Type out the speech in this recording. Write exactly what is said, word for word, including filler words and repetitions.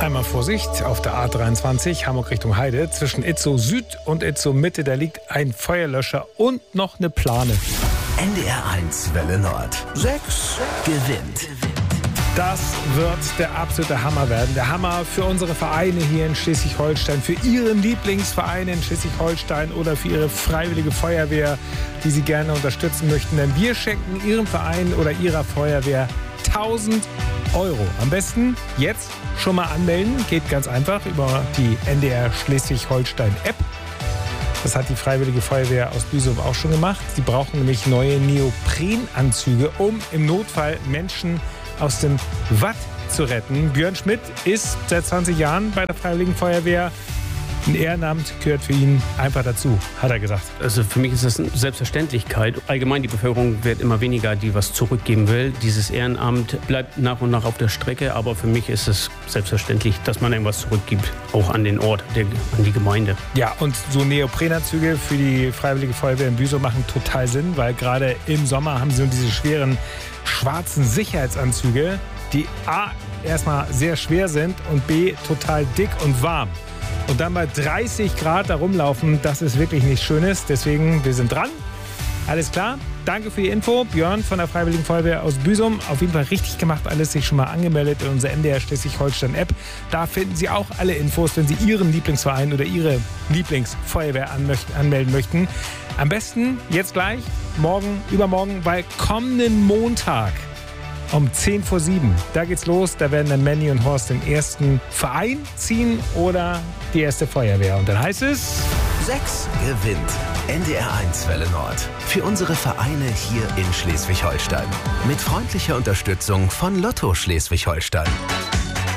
Einmal Vorsicht, auf der A dreiundzwanzig, Hamburg Richtung Heide, zwischen Itzow Süd und Itzow Mitte, da liegt ein Feuerlöscher und noch eine Plane. N D R eins Welle Nord. sechs gewinnt. Das wird der absolute Hammer werden. Der Hammer für unsere Vereine hier in Schleswig-Holstein, für Ihren Lieblingsverein in Schleswig-Holstein oder für Ihre freiwillige Feuerwehr, die Sie gerne unterstützen möchten. Denn wir schenken Ihrem Verein oder Ihrer Feuerwehr tausend Euro. Am besten jetzt schon mal anmelden. Geht ganz einfach über die N D R Schleswig-Holstein-App. Das hat die Freiwillige Feuerwehr aus Büsum auch schon gemacht. Sie brauchen nämlich neue Neoprenanzüge, um im Notfall Menschen aus dem Watt zu retten. Björn Schmidt ist seit zwanzig Jahren bei der Freiwilligen Feuerwehr. Ein Ehrenamt gehört für ihn einfach dazu, hat er gesagt. Also für mich ist das eine Selbstverständlichkeit. Allgemein die Bevölkerung wird immer weniger, die was zurückgeben will. Dieses Ehrenamt bleibt nach und nach auf der Strecke, aber für mich ist es selbstverständlich, dass man irgendwas zurückgibt, auch an den Ort, der, an die Gemeinde. Ja, und so Neoprenanzüge für die Freiwillige Feuerwehr in Büsum machen total Sinn, weil gerade im Sommer haben sie so diese schweren schwarzen Sicherheitsanzüge, die A, erstmal sehr schwer sind und B, total dick und warm. Und dann bei dreißig Grad da rumlaufen, das ist wirklich nichts Schönes. Deswegen, wir sind dran. Alles klar. Danke für die Info. Björn von der Freiwilligen Feuerwehr aus Büsum. Auf jeden Fall richtig gemacht. Alles sich schon mal angemeldet in unserer N D R Schleswig-Holstein-App. Da finden Sie auch alle Infos, wenn Sie Ihren Lieblingsverein oder Ihre Lieblingsfeuerwehr anmelden möchten. Am besten jetzt gleich, morgen, übermorgen, weil kommenden Montag um zehn vor sieben, da geht's los. Da werden dann Manny und Horst den ersten Verein ziehen oder die erste Feuerwehr. Und dann heißt es... sechs gewinnt. N D R eins Welle Nord. Für unsere Vereine hier in Schleswig-Holstein. Mit freundlicher Unterstützung von Lotto Schleswig-Holstein.